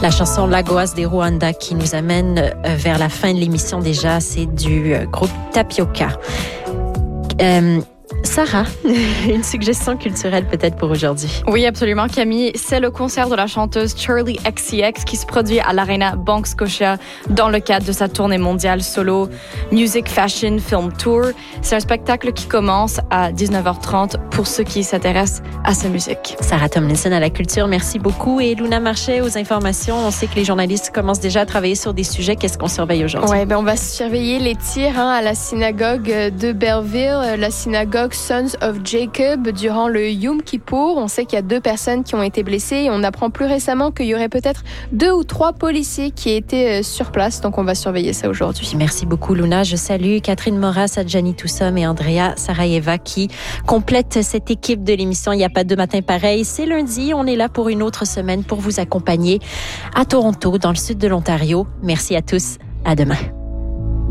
La chanson Lagoas de Rwanda qui nous amène vers la fin de l'émission déjà, c'est du groupe Tapioca. Sarah, une suggestion culturelle peut-être pour aujourd'hui. Oui, absolument, Camille. C'est le concert de la chanteuse Charli XCX qui se produit à l'Arena Bank Scotia dans le cadre de sa tournée mondiale solo Music, Fashion, Film Tour. C'est un spectacle qui commence à 19h30 pour ceux qui s'intéressent à sa musique. Sarah Tomlinson à la culture, merci beaucoup. Et Luna Marchais aux informations. On sait que les journalistes commencent déjà à travailler sur des sujets. Qu'est-ce qu'on surveille aujourd'hui? Oui, on va surveiller les tirs à la synagogue de Belleville, la synagogue Sons of Jacob durant le Yom Kippour. On sait qu'il y a 2 personnes qui ont été blessées et on apprend plus récemment qu'il y aurait peut-être 2 ou 3 policiers qui étaient sur place. Donc on va surveiller ça aujourd'hui. Merci beaucoup Luna. Je salue Catherine Moras, Adjani Toussom et Andrea Sarayeva qui complètent cette équipe de l'émission Il n'y a pas de matin pareil. C'est lundi. On est là pour une autre semaine pour vous accompagner à Toronto, dans le sud de l'Ontario. Merci à tous. À demain.